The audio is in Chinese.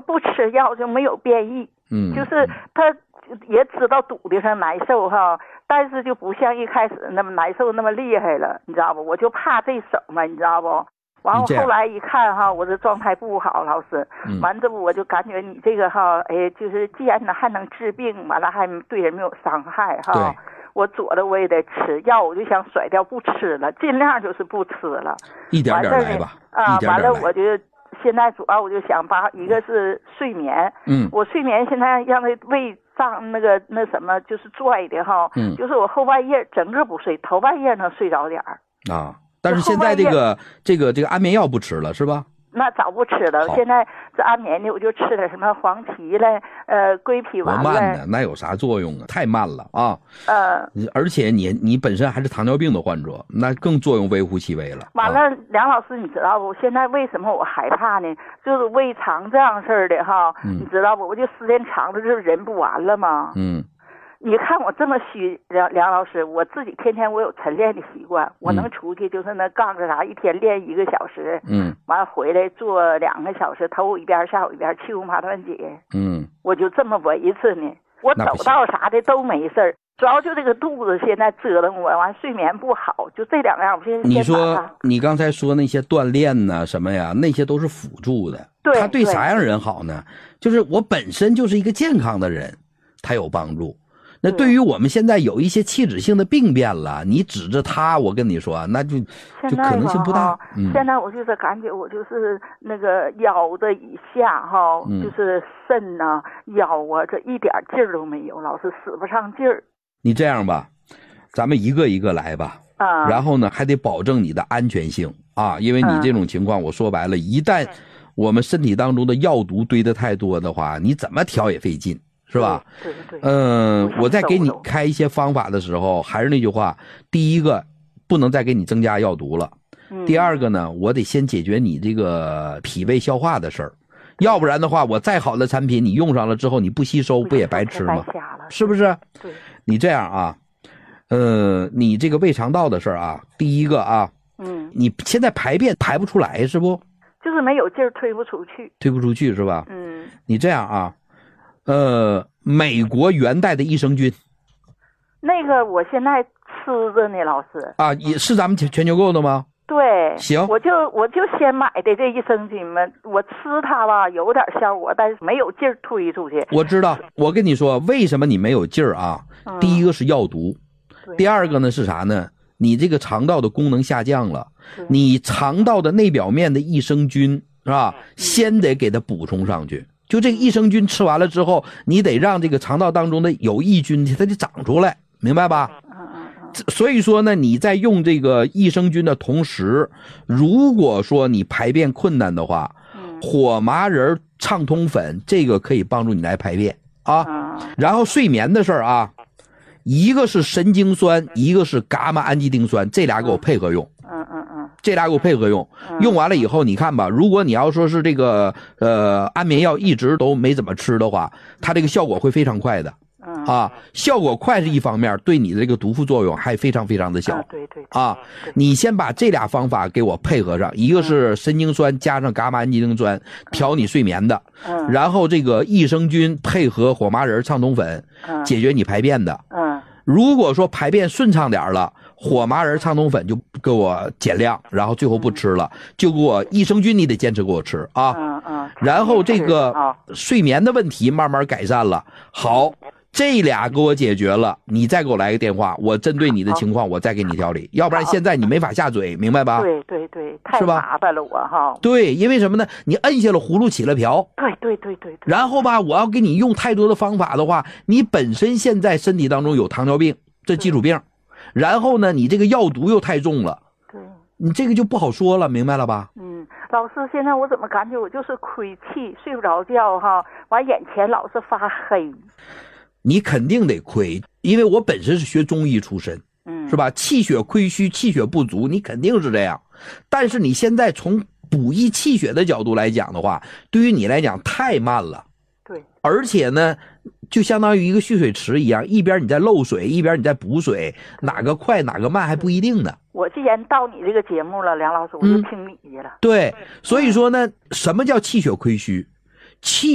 不吃药就没有变异，就是他也知道肚子上难受哈，但是就不像一开始那么难受那么厉害了，你知道不？我就怕这手嘛，你知道不？完后后来一看哈，我这状态不好，老师，完这不我就感觉你这个哈，哎，就是既然呢还能治病，完了还对人没有伤害哈。我左的我也得吃药，我就想甩掉不吃了，尽量就是不吃了， 一点点来吧。 啊，完了我就现在主要我就想把一个是睡眠，我睡眠现在让他胃胀那什么就是拽的哈，就是我后半夜整个不睡，头半夜能睡着点儿啊。 但是现在这个安眠药不吃了是吧？ 那早不吃了，现在这安眠的我就吃点什么黄芪了，归脾丸了。 多慢呢？那有啥作用啊？太慢了啊！而且你本身还是糖尿病的患者，那更作用微乎其微了。 完了，梁老师，你知道不？现在为什么我害怕呢？就是胃肠这样事儿的哈，你知道不？我就时间长了，就是人不完了吗？你看我这么虚，梁老师，我自己天天我有晨练的习惯，我能出去就是那杠着啥，一天练1个小时，完了回来做2个小时，头一边下午一边气功八段锦，我就这么维持呢。我走道啥的都没事儿，主要就这个肚子现在折腾我，完睡眠不好，就这2样。我现在你说你刚才说那些锻炼呢什么呀，那些都是辅助的，它对啥样人好呢？就是我本身就是一个健康的人，它有帮助。那对于我们现在有一些器质性的病变了，你指着它，我跟你说，那就可能性不大。 现在我就是感觉我就是那个腰的以下哈，就是肾呐、腰啊，这一点劲儿都没有，老是使不上劲儿。 你这样吧，咱们一个一个来吧。然后呢，还得保证你的安全性啊，因为你这种情况，我说白了，一旦我们身体当中的药毒堆得太多的话，你怎么调也费劲。是吧？ 对。 我在给你开一些方法的时候，还是那句话，第一个，不能再给你增加药毒了。第二个呢，我得先解决你这个脾胃消化的事儿，要不然的话，我再好的产品你用上了之后你不吸收，不也白吃吗？是不是？ 对。 你这样啊，你这个胃肠道的事儿啊，第一个啊，你现在排便排不出来是不？ 就是没有劲儿，推不出去是吧？你这样啊。美国元代的益生菌， 那个我现在吃着呢，老师啊，也是咱们全球购的吗？ 对， 行， 我就先买的这益生菌嘛，我吃它吧有点效果，但是没有劲儿推出去。 我知道，我跟你说，为什么你没有劲儿啊？第一个是药毒，第二个呢是啥呢？你这个肠道的功能下降了，你肠道的内表面的益生菌是吧？先得给它补充上去。就这个益生菌吃完了之后，你得让这个肠道当中的有益菌它得长出来，明白吧？所以说呢，你在用这个益生菌的同时，如果说你排便困难的话，火麻仁畅通粉这个可以帮助你来排便啊。然后睡眠的事儿啊，一个是神经酸，一个是伽马氨基丁酸，这俩给我配合用。这俩给我配合用，用完了以后你看吧，如果你要说是这个安眠药一直都没怎么吃的话，它这个效果会非常快的。效果快是一方面，对你的这个毒副作用还非常非常的小。 对。 你先把这俩方法给我配合上，一个是神经酸加上伽马氨基丁酸调你睡眠的，然后这个益生菌配合火麻仁畅通粉解决你排便的。如果说排便顺畅点了，火麻仁畅通粉就给我减量，然后最后不吃了，就给我益生菌你得坚持给我吃啊。然后这个睡眠的问题慢慢改善了，好，这俩给我解决了，你再给我来个电话，我针对你的情况我再给你调理，要不然现在你没法下嘴，明白吧？ 对，太麻烦了我哈。 对，因为什么呢？你摁下了葫芦起了瓢。 对。 然后吧，我要给你用太多的方法的话，你本身现在身体当中有糖尿病，这基础病。然后呢，你这个药毒又太重了， 对， 你这个就不好说了，明白了吧？ 老师，现在我怎么感觉我就是亏气，睡不着觉哈，完眼前老是发黑。 你肯定得亏，因为我本身是学中医出身，是吧？气血亏虚，气血不足，你肯定是这样。但是你现在从补益气血的角度来讲的话，对于你来讲太慢了。 对， 而且呢，就相当于一个蓄水池一样，一边你在漏水，一边你在补水，哪个快哪个慢还不一定呢。 我既然到你这个节目了，梁老师，我就听你的了。 对，所以说呢，什么叫气血亏虚？气